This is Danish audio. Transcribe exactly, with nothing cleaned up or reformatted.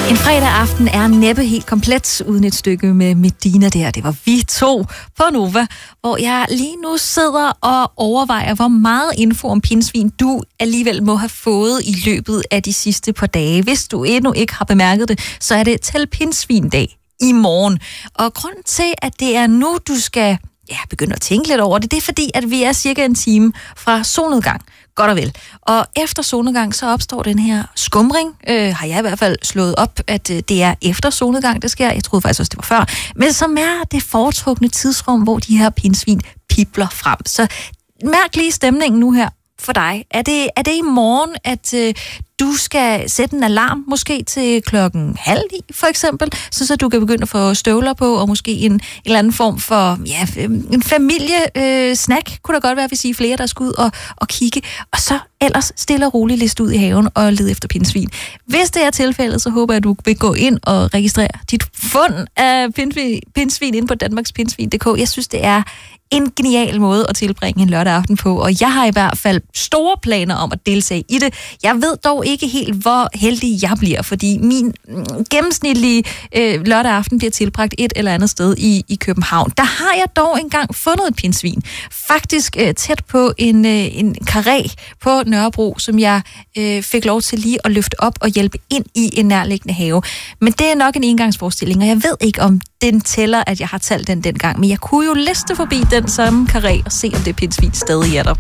En fredag aften er næppe helt komplet uden et stykke med Medina der. Det var vi to på Nova, hvor jeg lige nu sidder og overvejer, hvor meget info om pindsvin du alligevel må have fået i løbet af de sidste par dage. Hvis du endnu ikke har bemærket det, så er det Tæl Pindsvin-dag i morgen. Og grunden til, at det er nu, du skal ja, begynde at tænke lidt over det, det er fordi, at vi er cirka en time fra solnedgang. Godt og vel. Og efter solnedgang, så opstår den her skumring. Øh, har jeg i hvert fald slået op, at øh, det er efter solnedgang, det sker. Jeg troede faktisk også, det var før. Men som er det foretrukne tidsrum, hvor de her pindsvin pipler frem. Så mærk lige stemningen nu her for dig. Er det, er det i morgen, at øh, du skal sætte en alarm, måske til klokken halv ni, for eksempel, så, så du kan begynde at få støvler på, og måske en, en eller anden form for ja, en familiesnack, øh, kunne der godt være, hvis I er flere, der skal ud og, og kigge, og så ellers stille og roligt liste ud i haven og lede efter pindsvin. Hvis det er tilfældet, så håber jeg, at du vil gå ind og registrere dit fund af pindsvin, pindsvin inde på danmarks pindsvin punktum d k. Jeg synes, det er en genial måde at tilbringe en lørdag aften på, og jeg har i hvert fald store planer om at deltage i det. Jeg ved dog ikke helt, hvor heldig jeg bliver, fordi min gennemsnitlige øh, lørdag aften bliver tilbragt et eller andet sted i, i København. Der har jeg dog engang fundet et pindsvin. Faktisk øh, tæt på en, øh, en karré på Nørrebro, som jeg øh, fik lov til lige at løfte op og hjælpe ind i en nærliggende have. Men det er nok en engangsforestilling, og jeg ved ikke, om den tæller, at jeg har talt den dengang. Men jeg kunne jo liste forbi den samme karré og se, om det pindsvin stadig er der.